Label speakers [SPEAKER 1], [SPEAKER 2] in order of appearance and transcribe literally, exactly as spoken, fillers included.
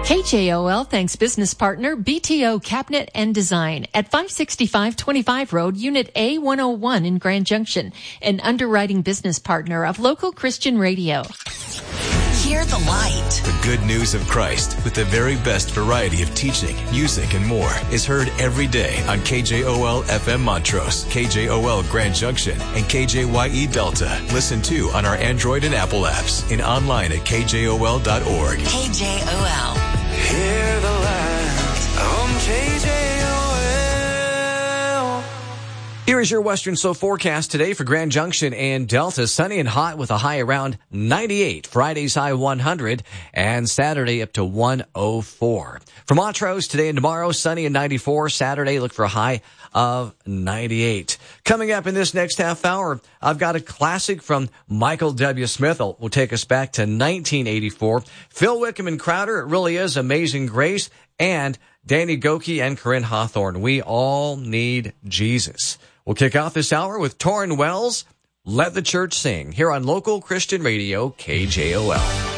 [SPEAKER 1] K J O L thanks business partner B T O Cabinet and Design at five sixty-five twenty-five Road, Unit A one oh one in Grand Junction, an underwriting business partner of local Christian radio.
[SPEAKER 2] Hear the light.
[SPEAKER 3] The good news of Christ with the very best variety of teaching, music, and more is heard every day on K J O L F M Montrose, K J O L Grand Junction, and K J Y E Delta. Listen too on our Android and Apple apps and online at K J O L dot org.
[SPEAKER 2] K J O L.
[SPEAKER 4] Hear the light on K J O L.
[SPEAKER 5] Here is your Western Slow forecast today for Grand Junction and Delta. Sunny and hot with a high around ninety-eight. Friday's high one hundred and Saturday up to one oh four. For Montrose, today and tomorrow, sunny and ninety-four. Saturday, look for a high of ninety-eight. Coming up in this next half hour, I've got a classic from Michael W. Smith. Will take us back to nineteen eighty-four. Phil Wickham and Crowder, It Really Is Amazing Grace, and Danny Gokey and Corinne Hawthorne. We all need Jesus. We'll kick off this hour with Torrin Wells, Let the Church Sing, here on local Christian radio, K J O L.